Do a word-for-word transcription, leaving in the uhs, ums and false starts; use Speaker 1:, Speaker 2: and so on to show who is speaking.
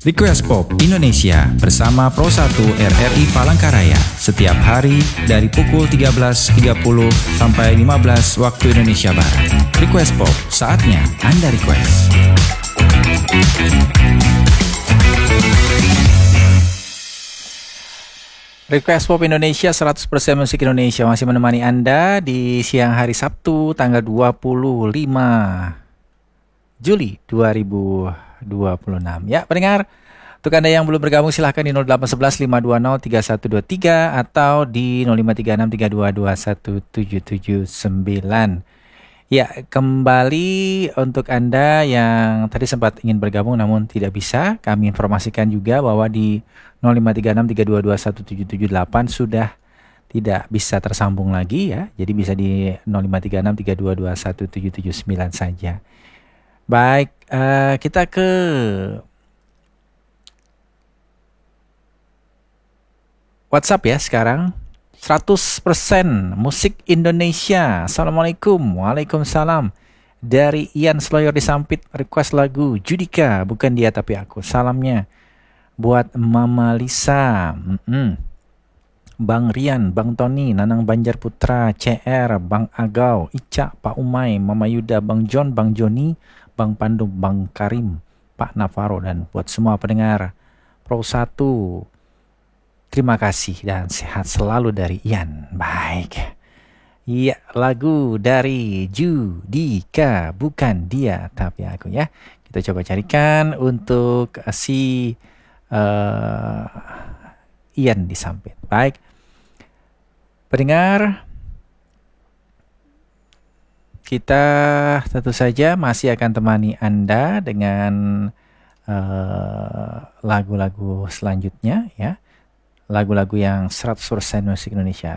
Speaker 1: Request Pop Indonesia bersama Pro satu R R I Palangkaraya setiap hari dari pukul tiga belas tiga puluh sampai lima belas waktu Indonesia Barat. Request Pop, saatnya Anda request. Request Pop Indonesia seratus persen musik Indonesia masih menemani Anda di siang hari Sabtu tanggal dua puluh lima Juli dua ribu dua puluh enam. Ya, pendengar, untuk Anda yang belum bergabung silahkan di nol delapan satu satu lima dua nol tiga satu dua tiga atau di nol lima tiga enam tiga dua dua satu tujuh tujuh sembilan. Ya, kembali untuk Anda yang tadi sempat ingin bergabung namun tidak bisa, kami informasikan juga bahwa di nol lima tiga enam tiga dua dua satu tujuh tujuh delapan sudah tidak bisa tersambung lagi ya. Jadi bisa di nol lima tiga enam tiga dua dua satu tujuh tujuh sembilan saja. Baik, uh, kita ke WhatsApp ya sekarang. seratus persen musik Indonesia. Assalamualaikum. Waalaikumsalam. Dari Ian Sloyor di Sampit, request lagu Judika, bukan dia tapi aku. Salamnya buat Mama Lisa, Mm-mm. Bang Rian, Bang Tony, Nanang Banjar Putra, C R, Bang Agau, Ica, Pak Umay, Mama Yuda, Bang John, Bang Joni, Bang Pandu, Bang Karim, Pak Navarro, dan buat semua pendengar Pro satu. Terima kasih dan sehat selalu dari Ian. Baik. Iya, lagu dari Judika, bukan dia tapi aku ya. Kita coba carikan untuk si uh, Ian di Sampit. Baik. Pendengar, kita tentu saja masih akan temani Anda dengan uh, lagu-lagu selanjutnya ya. Lagu-lagu yang seratus persen musik Indonesia.